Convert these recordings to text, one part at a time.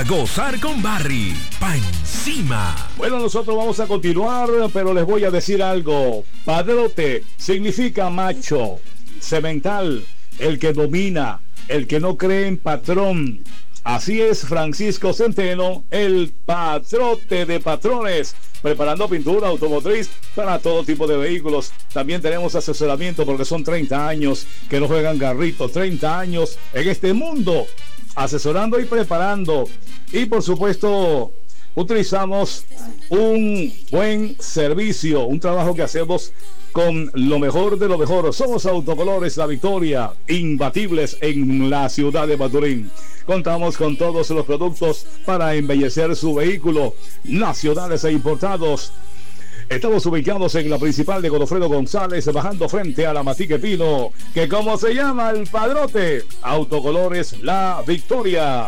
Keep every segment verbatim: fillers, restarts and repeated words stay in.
A gozar con Barry, pa' encima. Bueno, nosotros vamos a continuar, pero les voy a decir algo. Padrote significa macho, semental, el que domina, el que no cree en patrón. Así es Francisco Centeno, el patrote de patrones, preparando pintura automotriz para todo tipo de vehículos. También tenemos asesoramiento porque son treinta años que no juegan garritos, treinta años en este mundo, asesorando y preparando. Y por supuesto, utilizamos un buen servicio, un trabajo que hacemos con lo mejor de lo mejor. Somos Autocolores La Victoria, imbatibles en la ciudad de Maturín. Contamos con todos los productos para embellecer su vehículo, nacionales e importados. Estamos ubicados en la principal de Godofredo González, bajando frente a la Matique Pino, que como se llama el padrote, Autocolores La Victoria.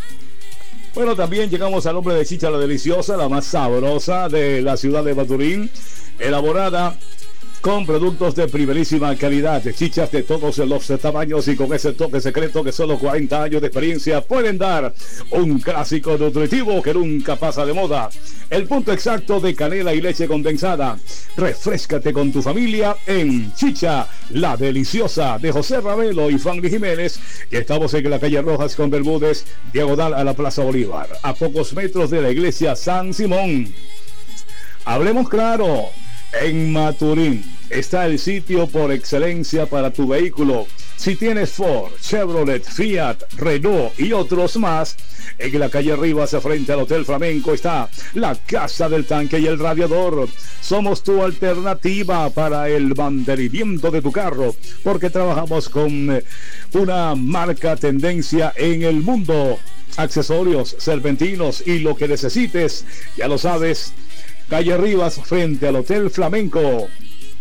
Bueno, también llegamos al nombre de chicha la deliciosa, la más sabrosa de la ciudad de Maturín, elaborada con productos de primerísima calidad, chichas de todos los tamaños y con ese toque secreto que solo cuarenta años de experiencia pueden dar. Un clásico nutritivo que nunca pasa de moda. El punto exacto de canela y leche condensada. Refréscate con tu familia en Chicha la Deliciosa de José Ravelo y Fanny Jiménez. Y estamos en la calle Rojas con Bermúdez, diagonal a la Plaza Bolívar, a pocos metros de la iglesia San Simón. Hablemos claro. En Maturín está el sitio por excelencia para tu vehículo. Si tienes Ford, Chevrolet, Fiat, Renault y otros más, en la calle Rivas, frente al Hotel Flamenco, está la Casa del Tanque y el Radiador. Somos tu alternativa para el mantenimiento de tu carro, porque trabajamos con una marca tendencia en el mundo. Accesorios, serpentinos y lo que necesites, ya lo sabes. Calle Rivas, frente al Hotel Flamenco.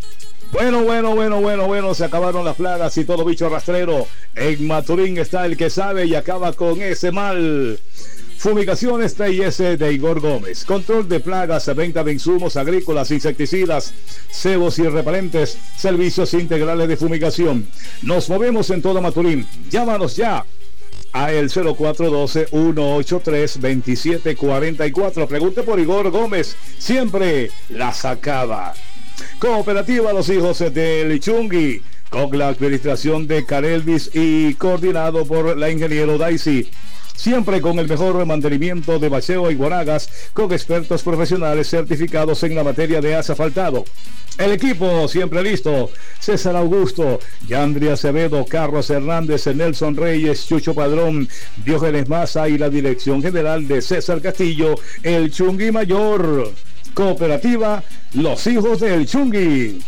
Bueno, bueno, bueno, bueno, bueno, se acabaron las plagas y todo bicho rastrero. En Maturín está el que sabe y acaba con ese mal. Fumigaciones T I S de Igor Gómez. Control de plagas, venta de insumos agrícolas, insecticidas, cebos y repelentes, servicios integrales de fumigación. Nos movemos en todo Maturín. Llámanos ya a el cero cuatro uno dos, uno ocho tres, dos siete cuatro cuatro. Pregunte por Igor Gómez, siempre la sacaba. Cooperativa Los Hijos del Chungui, con la administración de Carelvis y coordinado por la ingeniero Daisy. Siempre con el mejor mantenimiento de bacheo y guanagas, con expertos profesionales certificados en la materia de asfaltado. El equipo siempre listo: César Augusto, Yandri Acevedo, Carlos Hernández, Nelson Reyes, Chucho Padrón, Diógenes Maza y la dirección general de César Castillo, el Chungui Mayor. Cooperativa Los Hijos del Chungui.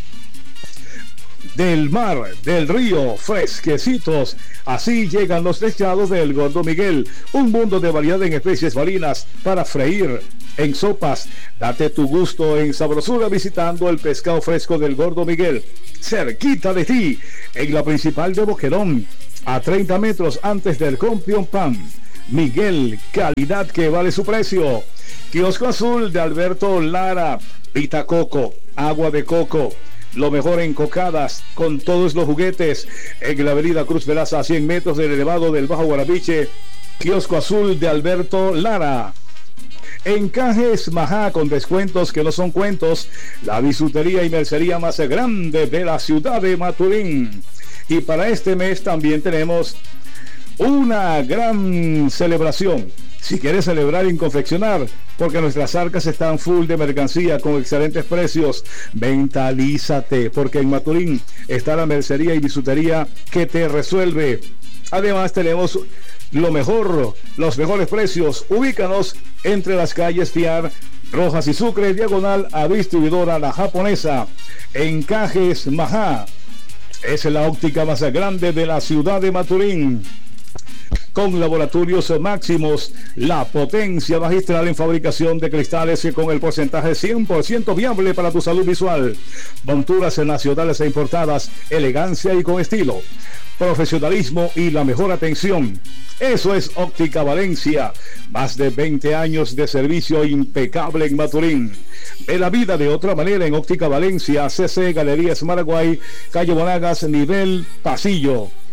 Del mar, del río, fresquecitos. Así llegan los pescados del Gordo Miguel. Un mundo de variedad en especies marinas para freír, en sopas. Date tu gusto en sabrosura visitando el pescado fresco del Gordo Miguel. Cerquita de ti, en la principal de Boquerón, a treinta metros antes del Compion Pan. Miguel, calidad que vale su precio. Kiosco Azul de Alberto Lara. Pita Coco, agua de coco. Lo mejor en cocadas, con todos los juguetes, en la avenida Cruz Velaza, a cien metros del elevado del Bajo Guarapiche. Kiosco Azul de Alberto Lara. Encajes Majá, con descuentos que no son cuentos. La bisutería y mercería más grande de la ciudad de Maturín. Y para este mes también tenemos una gran celebración. Si quieres celebrar y confeccionar, porque nuestras arcas están full de mercancía con excelentes precios, ventalízate, porque en Maturín está la mercería y bisutería que te resuelve. Además tenemos lo mejor, los mejores precios. Ubícanos entre las calles Fiar, Rojas y Sucre, diagonal a distribuidora La Japonesa. Encajes Majá es la óptica más grande de la ciudad de Maturín, con laboratorios máximos, la potencia magistral en fabricación de cristales y con el porcentaje cien por ciento viable para tu salud visual. Monturas nacionales e importadas, elegancia y con estilo, profesionalismo y la mejor atención. Eso es Óptica Valencia, más de veinte años de servicio impecable en Maturín. Ve la vida de otra manera en Óptica Valencia, C C Galerías Maraguay, calle Monagas, nivel pasillo.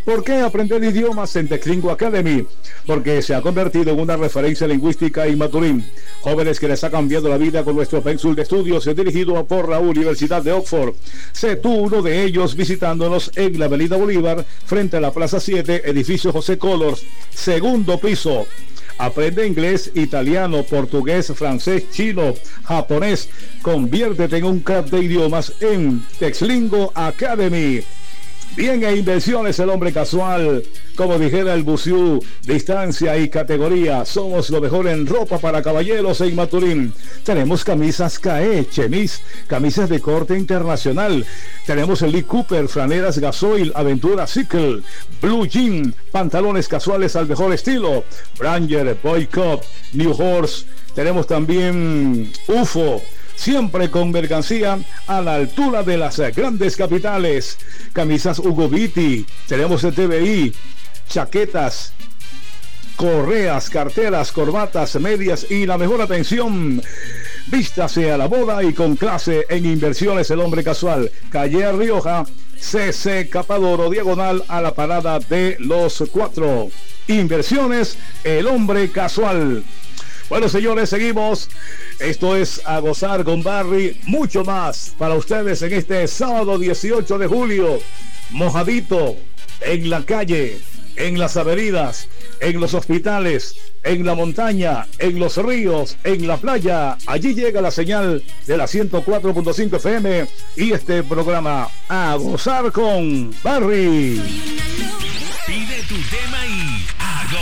¿Por qué aprender idiomas en Texlingua Academy? Porque se ha convertido en una referencia lingüística en Maturín. Jóvenes que les ha cambiado la vida con nuestro pénsul de estudios dirigido por la Universidad de Oxford. Sé tú uno de ellos visitándonos en la Avenida Bolívar, frente a la Plaza siete, edificio José Colors, segundo piso. Aprende inglés, italiano, portugués, francés, chino, japonés. Conviértete en un crack de idiomas en Texlingo Academy. Bien, e Inversiones El Hombre Casual, como dijera el Buciú, distancia y categoría, somos lo mejor en ropa para caballeros en Maturín. Tenemos camisas K E, chemis, camisas de corte internacional. Tenemos el Lee Cooper, franeras Gasoil, Aventura Cycle, Blue Jean, pantalones casuales al mejor estilo, Ranger, Boycott, New Horse. Tenemos también U F O, siempre con mercancía a la altura de las grandes capitales. Camisas Hugo Vitti, tenemos el T V I, chaquetas, correas, carteras, corbatas, medias y la mejor atención. Vístase a la moda y con clase en Inversiones El Hombre Casual, calle Rioja, C C Capadoro, diagonal a la parada de los cuatro. Inversiones El Hombre Casual. Bueno, señores, seguimos. Esto es A Gozar con Barry. Mucho más para ustedes en este sábado dieciocho de julio. Mojadito, en la calle, en las avenidas, en los hospitales, en la montaña, en los ríos, en la playa. Allí llega la señal de la ciento cuatro punto cinco F M y este programa A Gozar con Barry. Pide tu tema